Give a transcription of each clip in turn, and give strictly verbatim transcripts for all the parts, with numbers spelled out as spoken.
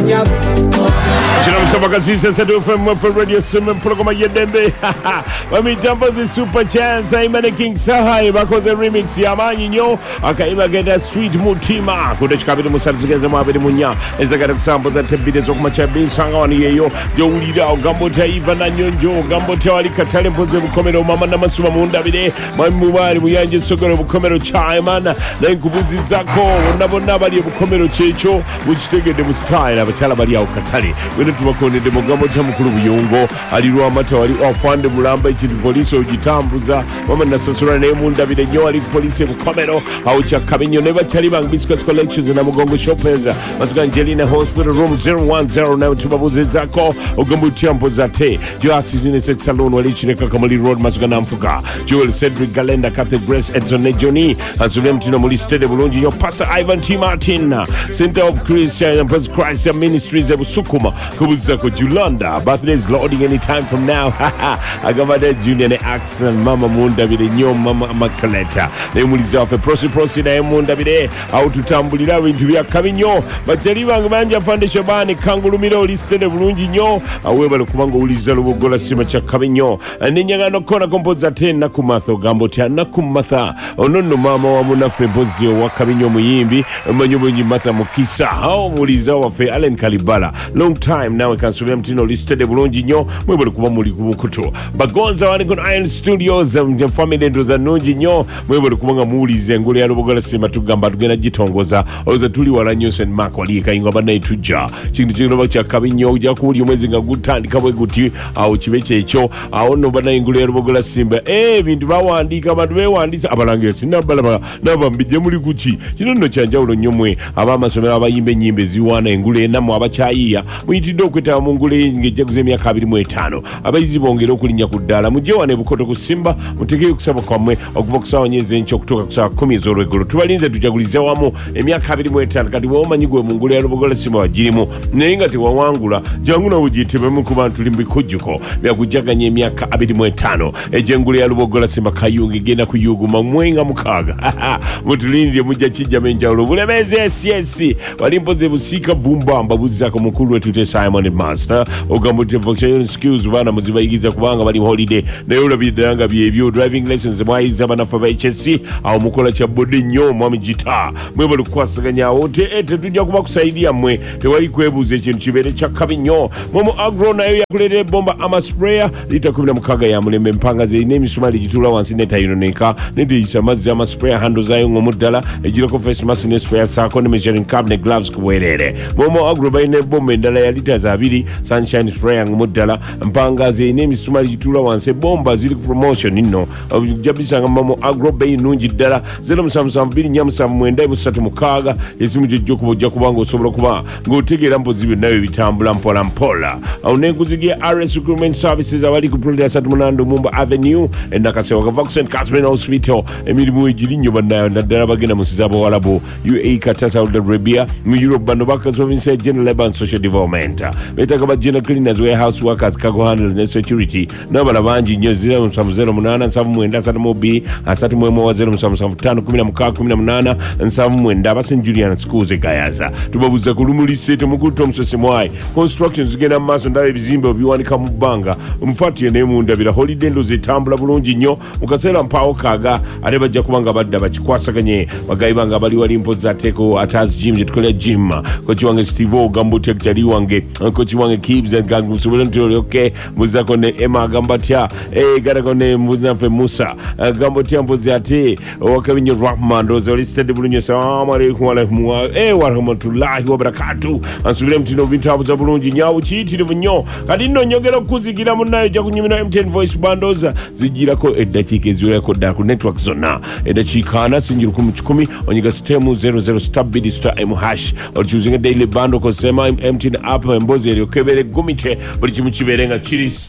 Kino msabakasisa sedu F M for Radio Sim programa yedembe. Wamitambo zi super chance Imane King Sahai bakoze remix ya manyi nyo akaima geda Street Mutima kude chikabiru musaruzigeze mwabiri munya ezagara kusambo za tebide zokuma chabi sanga wani yeyo yo ulida ogambo taiva na nyonjo ogambo tewali katale mpoze bukomero mama na masuma muundabide mwari muyanje sogoro bukomero chaimana na inkubuzi zako unabona bali bukomero checho muchitegede mustyle abachala bali ya katale wene tubakonede mugambo cha mukuru buyongo aliruwa mata wali ofande mulamba ichini polisi ujitambuza mama nasasura ne mundabide nyo wali polisi bukomero au cha kabinyo neba chali bang biscuits collections na mugongo shoppers masuka Angelina Hospital room zero one zero na tubabuze zako ugambo tiampo zate jo asizine sex salon wali chine kakamali road masuka na mfuka Joel Cedric Galenda Catholic Grace Edson Nejoni Ansulem Tino Molistede Bulunji Yo Pastor Ivan T. Martin Center of Christian and Praise Christ Ministries of Sukuma Kubuzako Julanda birthdays loading anytime from now Agavade Junior ne Axel Mama Munda Vide Nyo Mama Makaleta Nemuliza Ofe Prosi Prosi na Munda Vide Au tutambulira Wintu vya Kavinyo Bateliwa Ngumanja Fande Shabani Kangulumira Olistede Bulunji Nyo Aweba Lukumango Uliza Lugola Sima Cha Kavinyo Ninyanga Nokona Kompoza Ten Nakumatho Gambo Tia Nakumatha Onono Mama wa Munafre Bozio wa Kavinyo Muyimbi Manyobo Nyimatha Mukisa Hao Muliza Wafe Allen Kalibala Long time now Kansulia Mtino Listed Bulunji Nyo Mwebole Kuba Muli Kubukuto Bagonza Wani Kun Iron Studios um, Family Ndoza Nunji Nyo Mwebole Kubanga Mulize Nguli ya Rubogola Sima Tugamba Tugena Jitongoza Oza Tuli Wala News and Mark Walika Ingaba na Ituja Chingi Chingi Bacha Kavinyo Uja Kuli Umezi Ngagutandi Kabwe Guti Au Chimeche Echo Au Nobana Inguli ya Rubogola Simba Eh Vintu Bawa Andika Maduwe Wandisa Abalangira Sinabala Naba Mbije Muli Guchi Chino no chanja ulo nyomwe Abama Somera Abayimbe Nyimbe Ziwana Ingule Namu Abachaiya Mwitido Kweta Mungule Ngeja Kuzemia Kabiri Mwetano Abayizi Bongero Kulinya Kudala Mujewane Bukoto Kusimba Mutekeye Kusaba Kwamwe Okuvoksa Wanyeze Ncho Kutoka Kusaba Kumi Zoro Egoro Tuwalinze Tujagulize Wamo Emia Kabiri Mwetano Kati Woma Nyigwe Mungule ya Rubogola Simba Wajirimu Nenga Tiwa Wangula Janguna Ujitime Mkubantu Limbi Kujuko Mia Kujaga Nye Mia Kabiri Mwetano Ejengule ya Rubogola Simba Kayungi Gena Kuyugu Mamwenga Mukaga Mutulindi Muja Chija Menja Urubule Meze S S Walimpoze Busika Vumba Mbabuzako Mukulu Wetute Simon and Master Ogamute Vocation Skills Vana Muziba Igiza Kubanga Wali Holiday Na yula bidanga Biebio Driving Lessons Mwaiza Bana Faba H S C Au Mukola Chabode Nyo Mwami Jita Mwebolu Kwasa Ganya Ote Ete Tuja Kuma Kusaidia Mwe Tewali Kwebuze Chinu Chibere Chakavinyo Momo Agro Na Yoya Kulede Bomba Ama Sprayer Lita Kubina Mukaga ya Muleme Mpanga Ze Nemi Sumali Jitula Wansineta Yunoneka Nidi Isamazi Ama Sprayer Hando Zayo Ngomudala Ejiloko Face Masine Sprayer Sako Ne Measuring Cup Ne Gloves Kuwerere Momo Agro Baine Bombe Ndala ya Lita Zabiri Sunshine Sprayer Ngomudala Mpanga Ze Nemi Sumali Jitula Wanse Bomba Zili Promotion Nino Jabisa Momo Agro Baine Nunji Dala Zelo Msamsam Bili Nyamsam Mwenda Musatu Mukaga Yesimu Jokubo Jakubango Sobro Kuba Ngotege Rampo Zibi Nawe Vitambula Mpola Mpola Aunengu Zigia R S Recruitment Services Awali Kuprolia Satumunando Mumba Avenue Endakase Waka Saint Catherine Hospital Emili Mwe Jilinyo Bandayo Nadara Bagina Musizabo Walabo U A Qatar Saudi Arabia Mu Europe Bandobaka Province General Labor and Social Development Betaka General Cleaners Warehouse Workers Cargo Handlers and Security Nabala Banji Nyozira Msamuzero Munana Nsamu Mwenda Sata Mobi Asatu Mwemo Wazero Msamu Tano Kumina Mukaa Kumina Munana Nsamu Mwenda Basen Julian Schools Gayaza Tubabuza Kulumuli Sete Mukuto Msosemwai Constructions Gena Maso Ndare Bizimbe Obiwani Kamubanga Umfati ya Nemu Ndabila Holiday Loze Tambula Bulunji Nyo Mukasela Mpao Kaga Areba Jakubanga Badda Bachikwasa Kanye Wagaibanga Bali Walimpo Zateko Ataz Gym Jitukole Gym Kochi Wange Stivo Gambo Tekjali Wange Kochi Wange Kibs and Gangu Subulanturi Okay Muzako ne Emma Gambatia Eh Garako ne Muzafe Musa Gambo Tiampo Zate Wakavinyo Rahman Rozo Listed Bulunyo Salamu Alaikum Alaikum Eh Warahmatullahi Wabarakatuh Ansubile Mtino Vintabu Zabulunji Nyawu Chiti Nyo Kadino Nyogero Kuzigira Munayo Jakunyumino M ten Voice Bandoza Zigira Ko Edachike Zure Ko Daku Network Zona Edachikana Sinjiru Kumi Onyiga Stemu zero zero Stab Bidi Star M Hash Or choosing a daily bando Kosema M ten App Mboze Yokebele Gumite Burichimuchiberenga Chiris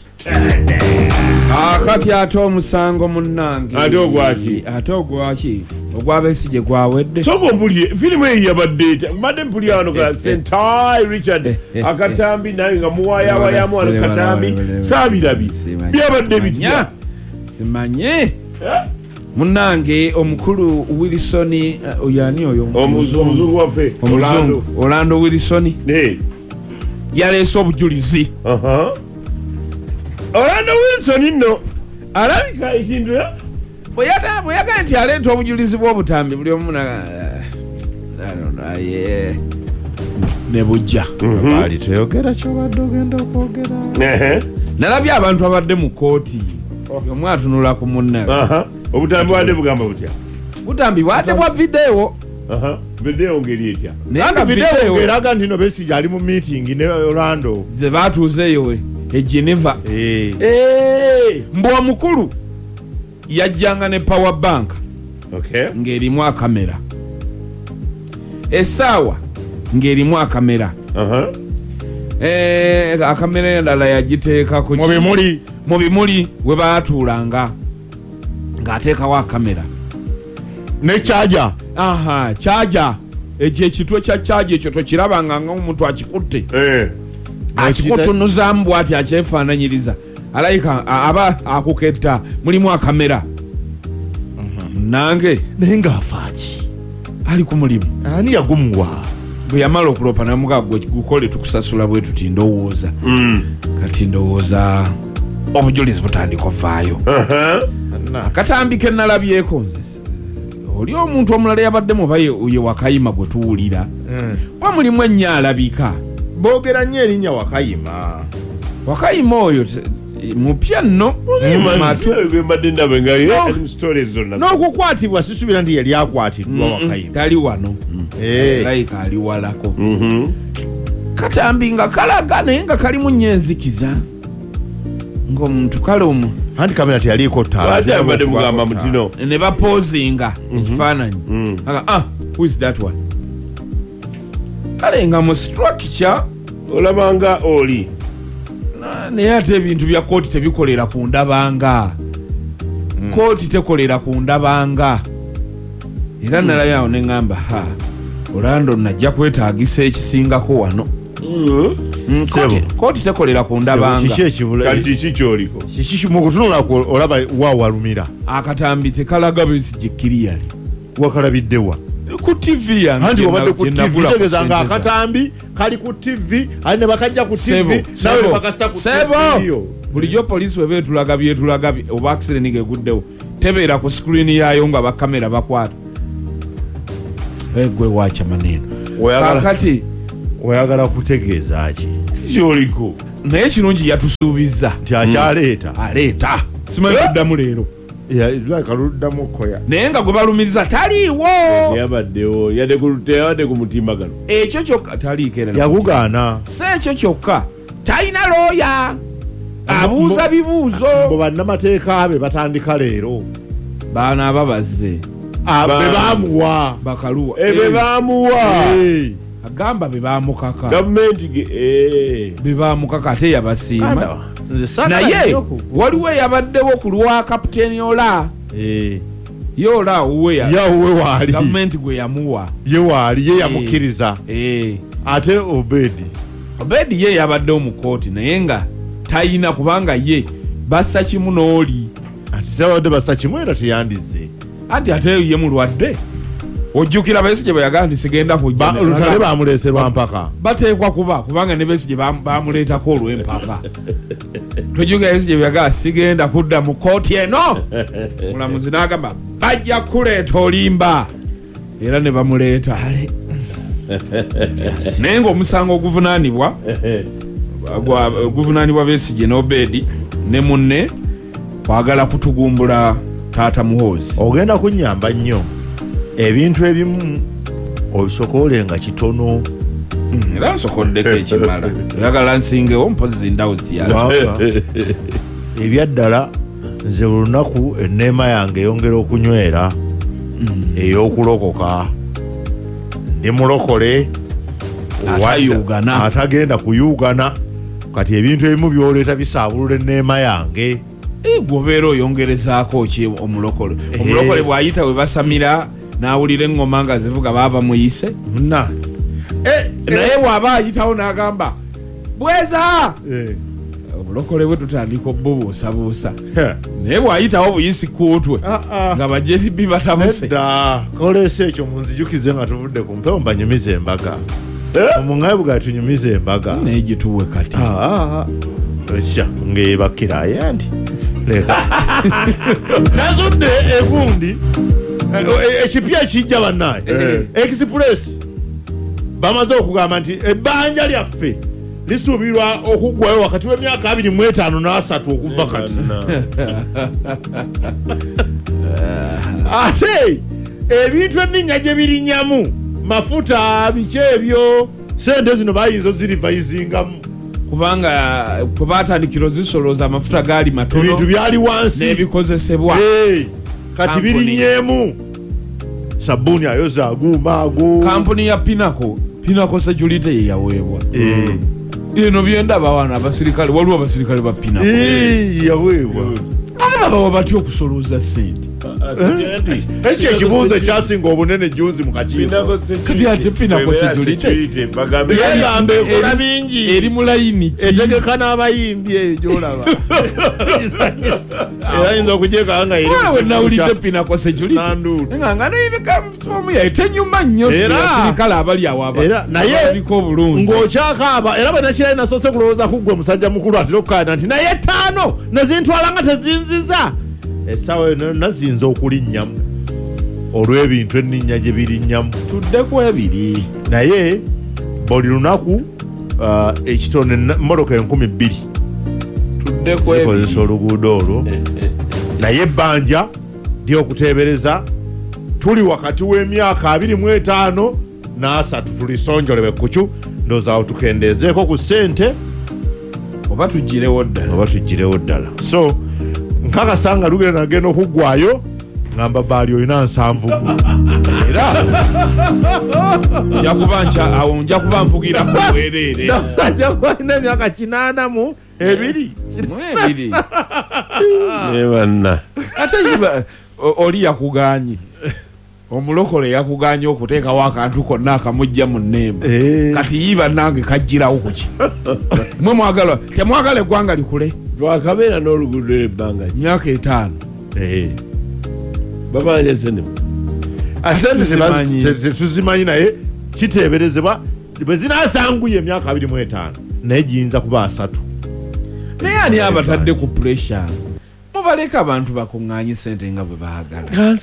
Akati ato musango munange Ato gwaki Ato gwaki Ogwabesije gwawedde Soko mbuli Filimu ya badde Mbade mbuli ano ka Sentai Richard Akatambi nawe nga muwaya wayamu ano katambi Sabirabi Bia badde bitya Simanye Munange omukulu Wilson uh, oyani oyo omuzungu wafe Orlando Orlando Wilson ne yaleese obujulizi. Orlando Wilson nno alabika ekintu bweyagaye nti aleeta obujulizi bw'obutambi buli omu ne bujja baali toyogera kyobadde ogenda okwogera. nalabye abantu abadde mu kooti omu atunula ku munnawe. obutambi bwadde bugamba butya? butambi bwadde bwa videewo. videewo ngeri etya? naye videewo ngeraga nti no Besigye ali mu meeting ne Orlando ze baatuuzeeyo e Geneva. mbu omukulu yajjanga ne power bank ng'erimu akamera, essaawa ng'erimu akamera, akamera endala yagiteekako mu bimuli we baatuulanga ng'ateekawo akamera ne kyaja. aha kyaja ekyo ekitwe kya kyaja ekyo tokirabanga ng'omuntu akikutte akikutunuzaamu bw'ati akyefaananyiriza alayika aba akuketta mulimu akamera. nange naye ng'afaaki ali ku mulimu ani yagumuwa bwe yamala okulopa namuga gwe gukole tukusasula bwe tuti ndowooza kati ndowooza obujulizi butandika ovaayo. akatambi ke nalabyeko nze oli omuntu omulala yabadde muba ye Wakayima gwe tuwulira wa mulimu ennyo alabika boogera nnyo erinnya Wakayima. Wakayima oyo mupya nno n'okukwatibwa sisuubira nti yali akwatiddwa Wakayima. tali wano layika ali walako. katambi nga kalaga naye nga kalimu nnyo enzikiza ng'omuntu kale omu anti kamera teyaliiko ttaala ne bapoozinga ekifaananyi ah who is that one kale nga mu structure olabanga oli naye ate ebintu bya kooti tebikolera ku ndabanga. kooti tekolera ku ndabanga era nalayawo ne ŋŋamba ha Orlando najja kwetaagisa ekisingako wano. kooti tekolera ku ndabanga. kati kiki kyoliko mu kutunula olaba waawalumira akatambi tekalaga Besigye kiriyali wakalabiddewa ku tivi yange. anti wabadde ku tivi tegeza nga akatambi kali ku tivi ali ne bakajja ku tivi nawe ne bakassa ku tivi. bulijjo poliisi we beetulaga byetulaga oba accident geguddewo tebeera ku screen yaayo nga bakamera bakwata egwe waacha maneno kakati oyagala kutegeeza ki kyoliko naye kirungi yatusuubiza nti akyaleeta aleeta simanyi kuddamu leero kaluddamu koya naye nga gwe balumiriza taliiwo yabaddewo yadde ku mutimbagano ekyo kyokka taliiko era yakugaana si ekyo kyokka talina looya abuuza bibuuzo. mbu bannamateeka be batandika leero baana ababazze be baamuwa bakaluwa be baamuwa agamba be baamukaka gavumenti be baamukaka ate yabasiima naye waliwo eyabaddewo ku lwa kapiteeni Ola ye Ola owuwe waali gavumenti gwe yamuwa ye waali ye yamukkiriza ate Obedi Obedi ye yabaddewo mu kooti naye nga tayina kubanga ye bassa kimu n'oli ati sebadde bassa kimu era teyandize anti ate ye mulwadde ojjukira Besigye bwe yagamba nti sigenda kujja olutale baamuleeserwa mpaka bateekwa kuba kubanga ne Besigye baamuleetako olw'empaka tojjukira Besigye bwe yagamba sigenda kudda mu kooti eno mulamuzi n'agamba bajja kuleeta olimba era ne bamuleeta naye ng'omusango oguvunaanibwa oguvunaanibwa Besigye n'Obedi ne munne kwagala kutugumbula taata Muhoozi. ogenda kunnyamba nnyo ebintu ebimu obisokoolenga kitono era nsokoddeko ekimala oyagala nsingewo mpozi ndawo ziyala ebyaddala nze buli lunaku enneema yange eyongera okunywera ey'okulokoka ndi mulokole atagenda kuyugana kati ebintu ebimu byoleeta bisaabulula enneema yange gwobeera oyongerezaako ki omulokole omulokole bw'ayita we basamira n'awulira eŋŋoma nga zivuga baaba muyise naye bw'aba ayitawo n'agamba bweza obulokole bwe tutandika obubuusabuusa naye bw'ayitawo buyisi kuutwe nga bajeribi batamuse koleesa ekyo munzijukize nga tuvudde ku mpewo mbanyumiza embaga omungaye bwa tunyumize embaga negituwe kati ah esha ngebakira yandi leka nazudde egundi ekipya kijja bannaye express bamaze okugamba nti ebbanja lyaffe lisuubirwa okuggwayo wakati w'emyaka abiri mu etaano n'asatu okuva kati ate ebintu enninnya gye birinnyamu mafuta biki ebyo sente zino bayinza ozirivayizingamu kubanga kwe batandikira zisolooza amafuta gaali matono ebintu byali wansi n'ebikozesebwa kati birinnyeemu sabbuuni ayoza aguuma ago kampuni ya pinako pinako security ye yaweebwa eno byendaba wana abasirikale waliwo abasirikale ba pinako yaweebwa ate babawa batya okusolooza sente ekyo ekibuuzo ekyasinga obunene juzi mu kakiiko kati ate pinako security yegamba ekola bingi eri mu layini ki etegeka n'abayimbi eyo gyolaba era yinza okugyekanga nga wewe nawulidde pinako security nga nga neyinikamu yaitenyuma nnyo abasirikale abali awo abaliko obulungi ng'okyakaaba era banakirayi nasoose kulowooza kuggwe musajja mukulu atera okukaana nti naye ttaano nezintwala nga tezinziza essaawa eno nazinza okulinnyamu olw'ebintu enninnya gye birinnyamu tuddeku ebiri naye buli lunaku ekitone mmotoka enkumi bbiri tuddeku ebiri zikozesa oluguudo olwo naye ebbanja ly'okuteebereza tuli wakati w'emyaka abiri mu etaano n'asatu tulisonjolebwe kucu ndowooza awo tukendeezeeko ku ssente oba tugirewo ddala oba tugirewo ddala so nkakasa nga lugenda nagenda okuggwayo ngamba baali olina nsanvu era awo nja kuba nvugirako bwereere nja kuba alina emyaka kinaana mu ebiri ebiri ebanna ate oli yakuganye omulokole yakuganye okuteekawo akantu konna akamujja mu nneema kati yiba nange kajjirawo kuki mwe mwagala temwagala eggwanga likule lwakabeera n'oluguudo ebbanga myaka etaano babanja sente tetuzimanyi naye kiteeberezebwa bwe zinaasanguye emyaka abiri mu etaano naye giyinza kuba asatu naye ani abatadde ku puresha mubaleka abantu bakuŋŋaanye sente nga bwe baagala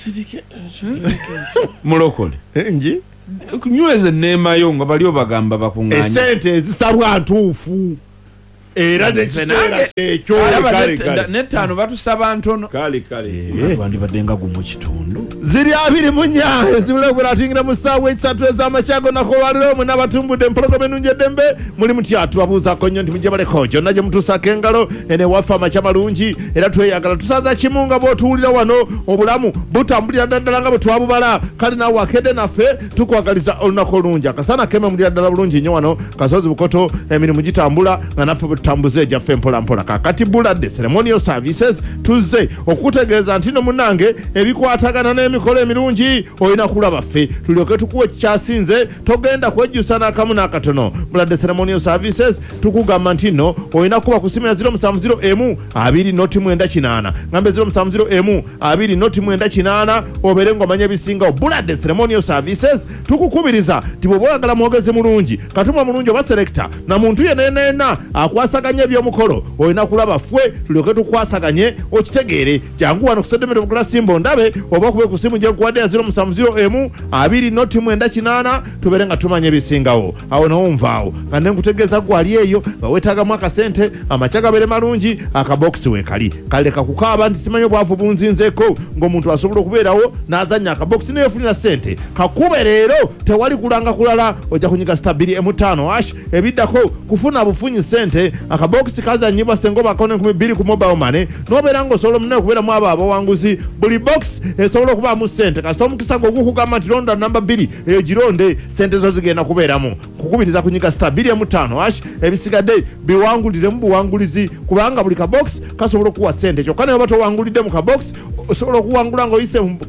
mulokole nji kunyweza enneemayo nga bali obagamba bakuŋŋaanye esente ezisalwa ntuufu era nekiseera kyekyo n'ettaano batusaba ntono wandibadde nga gumu kitundu ziri abiri mu nnya ezibulebwera atingira mu ssaawa esatu ez'amakyago nakolwaliro mwe n'abatumbudde empologoma ennungi eddembe muli mutya tubabuuzaako nnyo nti mujje baleko gyonna gye mutuusako engalo ene waffe amakya malungi era tweyagala tusaza kimu nga bw'otuwulira wano obulamu butambulira ddala nga bwe twabubala kale naawe akedde naffe tukwagaliza olunaku olungi akasana kememulira ddala bulungi nnyo wano kasozi bukoto emirimu gitambula nga naffe tambuze ejaffe mpola mpola kakati Buladde Ceremonial Services tuzze okutegeeza nti no munnange ebikwatagana n'emikolo emirungi olina kulaba ffe tulyoke tukuwe kikyasinze togenda kwejjusa n'akamu n'akatono Buladde Ceremonial Services tukugamba nti nno olina kuba kusimira zero musanvu zero emu abiri noti mwenda kinaana ngambe zero musanvu zero emu abiri noti mwenda kinaana obeere ng'omanya ebisingawo Buladde Ceremonial Services tukukubiriza nti bw'oba oyagala mwogezi mulungi katuma mulungi oba selector na muntu yeneeneena akwasaganye ebyomukolo olina kulaba ffe tulyoke tukwasaganye okitegeere jangu wano kusedemere bugula simbo ndabe oba kube ku simu gye nkuwadde ya zero musanvu zero emu abiri noti mwenda kinaana tubeere nga tumanya ebisingawo awo nawo nvaawo kandi nkutegeeza gwali eyo nga weetaagamu akasente amakya gabeere malungi akabokisi weekali kaleka kukaaba nti simanyi obwavu bunzinzeeko ng'omuntu asobola okubeerawo n'azannya akabokisi neyefunira sente kakube leero tewali kulanga kulala ojja kunyiga stabiri emu ttaano ash ebiddako kufuna bufunyi sente akabokisi kazanyibwa sengo bakone nkumi bbiri ku mobile money nobeera ng'osobola omunene okubeeramu abo abawanguzi buli box esobola okubaamu sente kasita omukisa gw'ogukugamba nti londa namba bbiri eyo gironde sente zo zigenda kubeeramu kukubiriza kunyiga star bbiri emu ttaano ash ebisigadde biwanguliremu buwangulizi kubanga buli kabox kasobola okuwa sente kyokka naye oba towangulidde mu kabox osobola okuwangula ng'oyise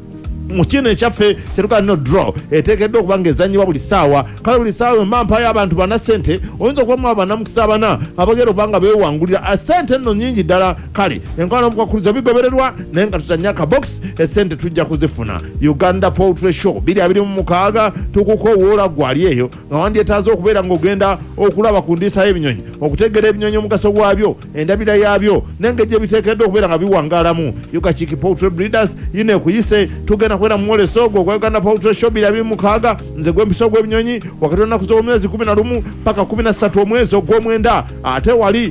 mu kino ekyaffe kyetukaa no draw eteekeddwa okuba ng'ezannyibwa buli ssaawa kale buli ssaawa emampa y'abantu bana ssente oyinza okubamu abanamukusa abana abagenda okuba nga beewangulira ssente nno nnyingi ddala kale enkola n'obukwakkulizo bigobererwa naye nga tutanya akabox essente tujja kuzifuna Uganda Poultry Show biri abiri mu mukaaga tukukowoola gwali eyo nga wandyetaaza okubeera ng'ogenda okulaba ku ndiisa y'ebinyonyi okutegera ebinyonyi omugaso gwabyo endabira yaabyo n'engeri gye biteekeddwa okubeera nga biwangaalamu Yugachiki Poultry Breeders yino ekuyise tugenda kubeera mu mwoleso ogwo gwa Uganda Poultry Show biri abiri mu mukaaga nze gw'empiso gw'ebinyonyi wakati w'ennaku z'omwezi kumi na lumu paka kumi na ssatu omwezi ogw'omwenda ate wali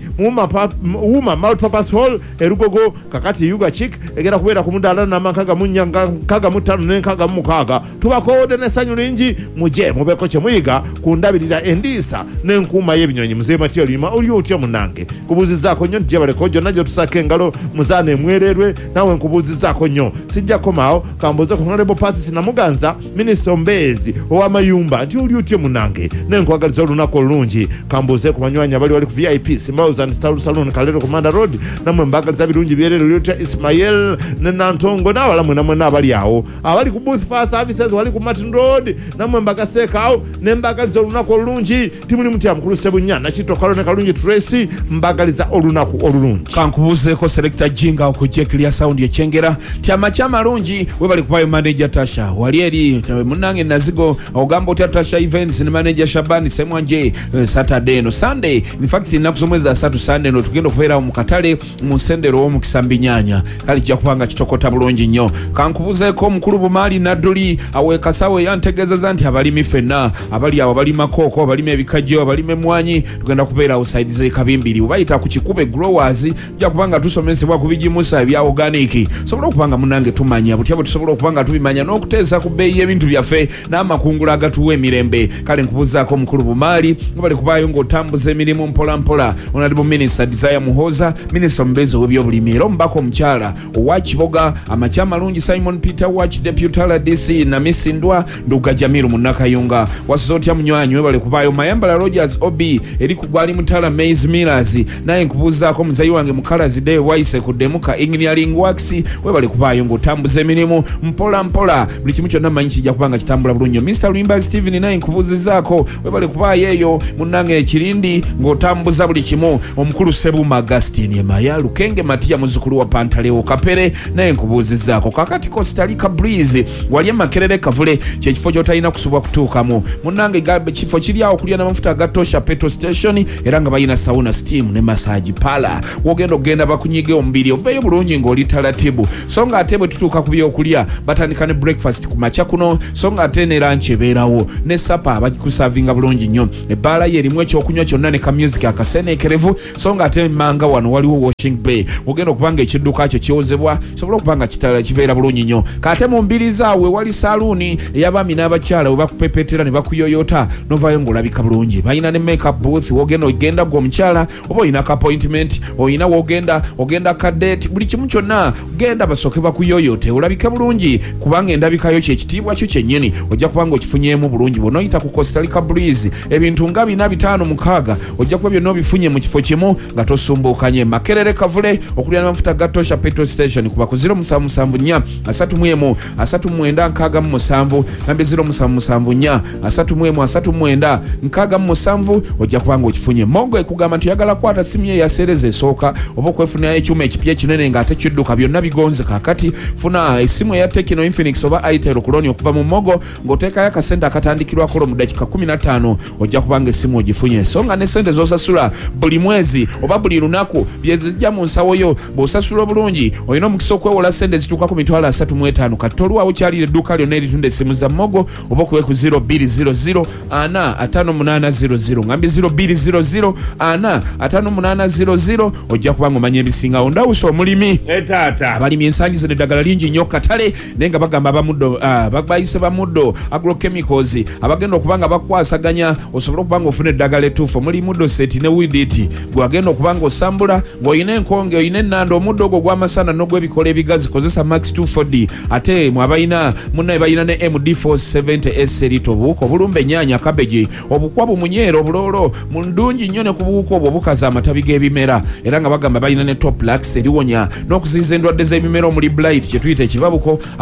Wuma Multipurpose Hall erugogo kakati Yugachik egenda kubeera ku mudaala n'amakaaga mu nnya nkaaga mu ttaano n'enkaaga mu mukaaga tubakoode n'essanyu lingi muje mubeeko kye muyiga ku ndabirira endiisa n'enkuuma y'ebinyonyi muzeeyi Mathieu Lima oli otya munnange kubuuzizzaako nnyo nti gyebaleko gyonna gye tusaka engalo muzaana emwererwe naawe nkubuuzizzaako nnyo sijja komaawo kambuuze ku Honorable Pacis Namuganza minisita ombeezi ow'amayumba nti oli otya munnange nenkwagaliza olunaku olulungi kambuuze ku banywanyi abali wali ku V I P Simbaws and Star Saloon Kalero Commander Road namwe mbagaliza birungi byerero lyotya Ismael ne Nantongo n'abalamwe namwe n'abali awo abali ku Booth Fire Services wali ku Martin Road namwe mbagaseekaawo ne mbagaliza olunaku olulungi timuli mutya mukulu Sebunya nakitto kalo ne kalungi Tracy mbagaliza olunaku olulungi kankubuzeeko Selector Jinga okujja clear sound yekyengera ti amacha malungi we bali kupayo manager Tasha wali eri munange nazigo ogamba otya Tasha Events ne manager Shabani Semwanje uh, Saturday no Sunday in fact inaku zomwezi asatu Sunday no tugenda kubeera mu katale mu sendero mu Kisambi Nyanya kali jja kubanga kitokota bulungi nnyo kankubuzeeko mukulu Bumali Naduli awekasawe yantegezeza nti abalimi fenna abali abo bali makoko abalimi ebikajjo abalimi emwanyi tugenda kubeera outside ze kabimbiri ubayita ku kikube growers jja kubanga tusomesebwa ku bijimusa ebya organic sobola okubanga munange tumanya butyabo tusobola okubanga tubimanya n'okuteesa ku bbeeyi y'ebintu byaffe n'amakungula agatuwa emirembe kale nkubuzaako mukulu Bumali bali kubaayo ng'otambuza emirimu mpola mpola Honorable Minister Desire Muhoza Minister omubeezi w'ebyobulimi era omubaka omukyala owa Kiboga amacha malungi Simon Peter Watch Deputy D C na Misindwa Nduga Jamiru Munakayunga wasizotya munywanyi bali kubaayo Mayambala Rogers Obi eri kugwali mutala Maze Millers naye nkubuzaako muzayi wange mukalazi Dave Waise kudemuka Engineering Works we bali kubaayo ng'otambuza emirimu mpola mpola buli kimu kyonna manyi kijja kubanga kitambula bulungi Mister Lwimba Steven naye nkubuzizaako we bali kubaayo eyo munnange ekirindi ng'otambuza buli kimu omukulu Sebuma Augustine Maya Lukenge Matia muzukulu wa Pantaleo Kapere naye nkubuzizaako kakati Costa Rica Breeze wali Makerere Kavule kyekifo ky'otalina kusubwa kutuukamu munnange gabe kifo kiri awo kulya n'amafuta agatosha petrol station era nga balina sauna steam ne massage pala wogenda ogenda bakunyige omubiri oveeyo bulungi ng'oli talatibu so nga ate bwe tutuuka ku byokulya batandika ne breakfast ku makya kuno so nga ate ne lunch ebeerawo ne sapa bagikusavinga bulungi nnyo ebbaala ye erimu ekyokunywa kyonna ne ka music akaseneekerevu so nga ate manga wano waliwo washing bay ogenda okubanga ekidduka kyo kiwozebwa sobola okubanga kitala kibeera bulungi nnyo kate mu mbirizawe wali saluuni ey'abaami n'abakyala we bakupepetera ne bakuyoyota novaayo ng'olabika bulungi balina ne makeup booth wogenda ogenda gwe omukyala oba olina ka appointment olina wogenda ogenda kadate buli kimu kyonna genda basooke bakuyoyote olabika bulungi kubanga endabikayo kyekitiibwa kyo kyennyini ojja kubanga okifunyeemu bulungi bw'onoyita ku Costa Rica Breeze ebintu nga bina bitaano mukaaga ojja kuba byonna obifunye mu kifo kimu nga tosumbuukanye Makerere Kavule okulya n'amafuta gatosha petrol station kuba ku zero musanvu musanvu nnya asatu mu emu asatu mu mwenda nkaaga mu musanvu nambe zero musanvu musanvu nnya asatu mu emu asatu mu mwenda nkaaga mu musanvu ojja kubanga okifunye Mongo ekugamba nti oyagala kwata simu ye yaseereza esooka oba okwefunirayo ekyuma ekipya ekinene ng'ate kidduka byonna bigonze kaakati funa essimu eya Tecno Infinix oba Itel kuloni okuva mu Mogo ng'oteekayo akasente akatandikirwako mu dakiika kumi na ttaano ojja kubanga essimu ogifunye so nga ne sente z'osasula buli mwezi oba buli lunaku byezijja mu nsawo yo bw'osasula obulungi olina omukisa okwewola sente zituuka ku mitwalo asatu mu etaano kati tolwawo kyalira edduuka lyonna eritunda essimu za Mogo oba okuwe ku zero bbiri zero zero ana ataano munaana zero zero ngambi zero bbiri zero zero ana ataano munaana zero zero ojja kubanga omanya ebisingawo ndawusa omulimi etata abalimi ensangi zino eddagala lingi nnyo katale naye nga bagamba abamuddo uh, babayise bamuddo agrochemicals abagenda okubanga bakwasaganya osobola okubanga ofuna eddagala ettuufu omuli muddo seti ne widiti gwagenda okubanga osambula ng'olina enkonge olina ennanda omuddo ogwo ogw'amasana n'ogw'ebikola ebigazi kozesa max two four D ate mwabalina munnaye balina ne M D four seventy S serito obuwuka obulumba ennyaanya kabeji obukwa bumunyeero obuloolo mu ndungi nnyo ne ku buwuka obwo bukaza amatabi g'ebimera era nga bagamba balina ne top lax eriwonya n'okuziyiza endwadde z'ebimera omuli blight kye tuyita ekibabuko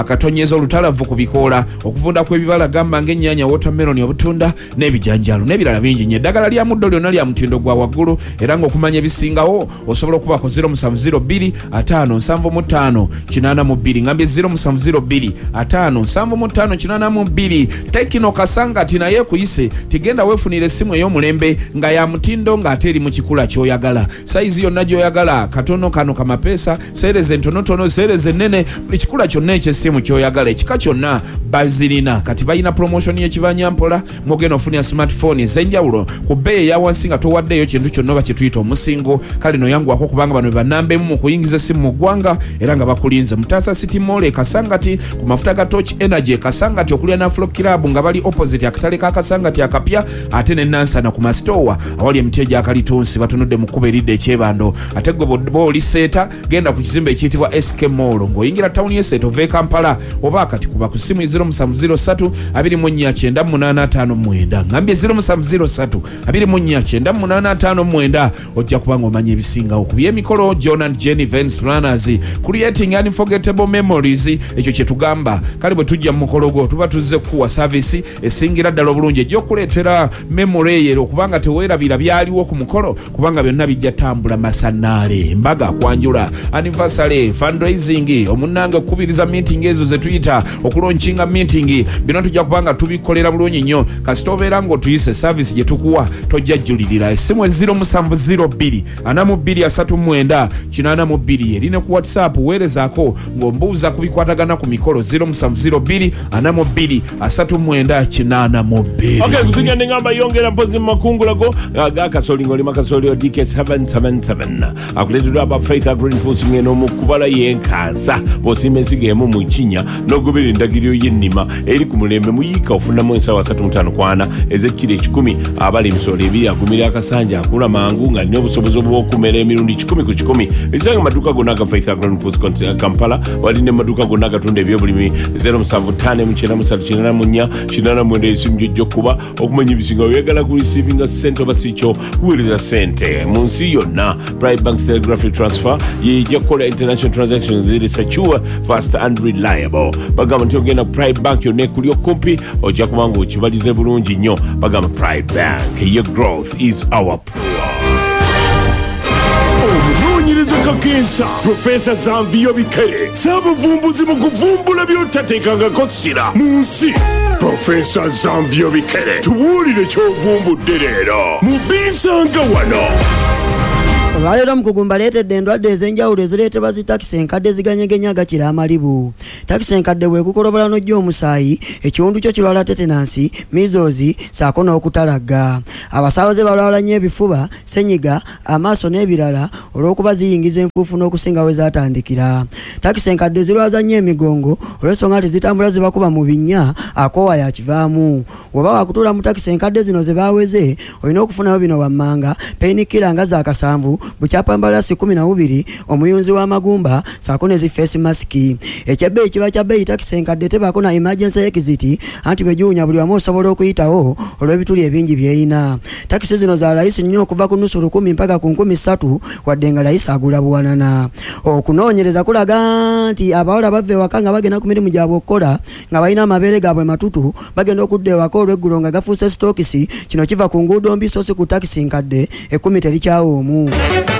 akatonyezo olutalavu ku bikoola okuvunda kw'ebibala gamba ng'ennyaanya watermelon obutunda n'ebijanjaalo n'ebirala bingi nnyo eddagala lya muddo lyonna lya mutindo gwa waggulu era ng'okumanya ebisingawo osobola okubako zero musanvu zero bbiri ataano nsanvu mu ttaano kinaana mu bbiri ngambye zero musanvu zero bbiri ataano nsanvu mu ttaano kinaana mu bbiri Tekino Kasangati naye kuyise tigenda weefunira essimu ey'omulembe nga ya mutindo ng'ate eri mu kikula ky'oyagala sayizi yonna gy'oyagala katono kano kamapeesa seereza entonotono seereza ennene buli kikula kyonna eky'essimu ky'oyagala ekika kyonna bazirina kati balina promotion y'ekibanyampola mwogenda ofunira smartphone ez'enjawulo ku bbeeyi eya wansi nga towaddeeyo kintu kyonna oba kye tuyita omusingo kale noyanguwako kubanga bano bannamba emu mu kuyingiza essimu mu ggwanga era nga bakulinze Mutasa City Mall e Kasangati ku mafuta ga Torch Energy e Kasangati okulya na Afro Club nga bali opposite akatale ka Kasangati akapya ate ne Nansana ku masitowa awali emiteja akalitunsi batunudde mu kkuba eridde ekyebando ate gwe booli seeta genda ku kizimbe ekiyitibwa S K Mall ng'oyingira tawuni y'Esseeta ova e Kampala oba kati kuba ku ssimu zero musanvu zero ssatu abiri mu nnya kyenda munaana ataano mwenda ngambye zero musanvu zero ssatu abiri mu nnya kyenda munaana ataano mwenda ojja kuba ng'omanya ebisingawo ku by'emikolo John and Jenny Events Planners creating unforgettable memories ekyo kye tugamba kale bwe tujja mu mukolo gwo tuba tuzze kuwa service esingira ddala obulungi ejjokuleetera memory eyo okubanga teweerabira byaliwo ku mukolo kubanga byonna bijja tambula masanaale embaga kwanjula anniversary fundraising omunnanga okukubiriza meeting ezo ze tuyita okulonkinga meeting bino tujja kubanga tubikolera bulungi nnyo kasita obeera ng'otuyise service gye tukuwa tojja jjulirira essimu zero musanvu zero bbiri ana mu bbiri asatu mwenda kinaana mu bbiri erine ku whatsapp weerezaako ng'ombuuza ku bikwatagana ku mikolo zero musanvu zero bbiri ana mu bbiri asatu mwenda kinaana mu bbiri okay kusinya nengamba yongera mpozi mu makungulago agakasoli ng'olima kasoli D K seven seven seven akuleetedwa aba Faith Green Foods ng'eno mu kubala y'enkansa bw'osiima ensigo emu mu kinnya n'ogobera endagiriro y'ennima eri ku mulembe muyiika ofunamu ensaawa asatu mu ttaano kwana ez'ekkiro ekikumi abali emisolo ebiri agumira akasanja akula mangu ng'alina obusobozi obw'okumera emirundi kikumi ku kikumi ebisanga amaduuka gonna aga Faith Green Foods Kampala wali n'emaduuka gonna agatunda ebyobulimi zero musanvu ttaano emu kyenda musatu kinaana mu nnya kinaana mwenda esimu gy'ojja okuba okumanya ebisinga oyagala ku receiving ssente oba si kyo kuweereza ssente mu nsi yonna Pride Bank's Telegraphic Transfer yejja kukola international transactions ziri secure fast and reliable bagamba nti ogenda Pride Bank yonna ekuli okumpi ojja kuba ng'okibalize bulungi nnyo bagamba Pride Bank your growth is our power. Omunoonyereza kakensa Profesa Zanvio Bikere saabuvumbuzi mu kuvumbula by'otateekangako ssira mu nsi Profesa Zanvio Bikere tubuulire ky'ovumbudde leero mu bisanga wano olwaleero mukugu mbaleetedde endwadde ez'enjawulo ezireetebwa zi takisi enkadde eziganyegenya agakira amalibu takisi enkadde bwekukolobola n'ojja omusaayi ekiwundu kyo kirwala tetenansi mizozi saako n'okutalagga abasaabaze balwala nnyo ebifuba senyiga amaaso n'ebirala olw'okuba ziyingiza enfuufu n'okusinga we zaatandikira takisi enkadde zirwaza nnyo emigongo olw'ensonga nti zitambula zibakuba mu binnya akoowa yakivaamu oba wakutuula mu takisi enkadde zino ze baaweze olina okufunayo bino wammanga peinikira nga za kasanvu bukyapa mbalasi kumi na bubiri omuyunzi w'amagumba saako ne zi face mask ekyebbeeyi kiba kya bbeeyi takisi enkadde tebaako na emergency exit anti begiwunya buli wamu osobola okuyitawo olw'ebituli ebingi byeyina takisi zino za layisi nnyo okuva ku nusu lukumi mpaka ku nkumi ssatu wadde nga layisi agula buwanana okunoonyereza kulaga nti abawala bava ewaka nga bagenda ku mirimu gyabwe okukola nga balina amabeere gaabwe matutu bagenda okudda ewaka olw'eggulo nga gafuuse sitokisi kino kiva ku nguudo mbi so si ku takisi nkadde ekkumi terikyawo omu